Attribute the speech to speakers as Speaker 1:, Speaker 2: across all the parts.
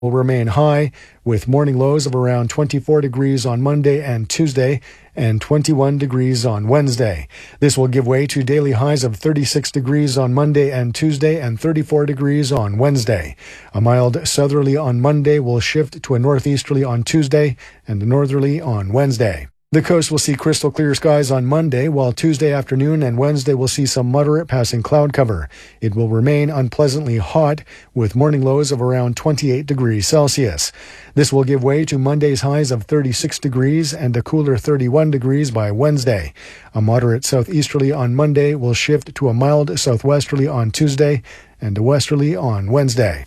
Speaker 1: will remain high, with morning lows of around 24 degrees on Monday and Tuesday and 21 degrees on Wednesday. This will give way to daily highs of 36 degrees on Monday and Tuesday and 34 degrees on Wednesday. A mild southerly on Monday will shift to a northeasterly on Tuesday and a northerly on Wednesday. The coast will see crystal clear skies on Monday, while Tuesday afternoon and Wednesday will see some moderate passing cloud cover. It will remain unpleasantly hot, with morning lows of around 28 degrees Celsius. This will give way to Monday's highs of 36 degrees and a cooler 31 degrees by Wednesday. A moderate southeasterly on Monday will shift to a mild southwesterly on Tuesday and a westerly on Wednesday.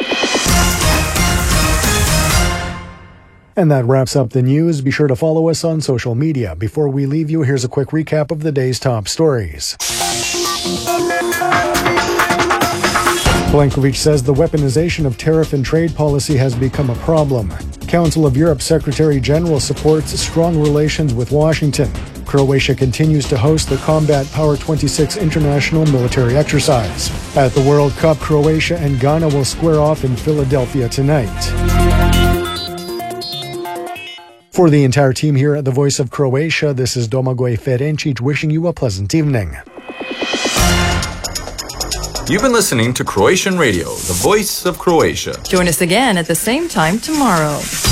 Speaker 1: And that wraps up the news. Be sure to follow us on social media. Before we leave you, here's a quick recap of the day's top stories. Plenković says the weaponization of tariff and trade policy has become a problem. Council of Europe Secretary General supports strong relations with Washington. Croatia continues to host the Combat Power 26 international military exercise. At the World Cup, Croatia and Ghana will square off in Philadelphia tonight. For the entire team here at the Voice of Croatia, this is Domagoj Ferencic wishing you a pleasant evening.
Speaker 2: You've been listening to Croatian Radio, the Voice of Croatia.
Speaker 3: Join us again at the same time tomorrow.